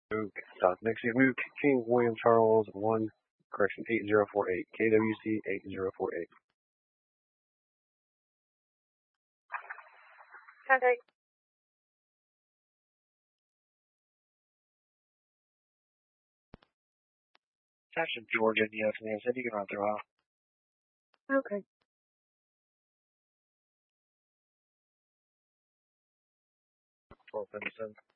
Okay. Next is move King William Charles 8048. KWC 8048. Contact. Attention Georgia, India, Kansas City, you can run through off. Okay. Open,